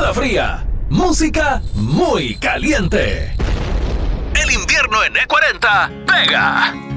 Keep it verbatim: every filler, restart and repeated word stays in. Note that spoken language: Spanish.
temporada fría, música muy caliente. El invierno en E cuarenta pega.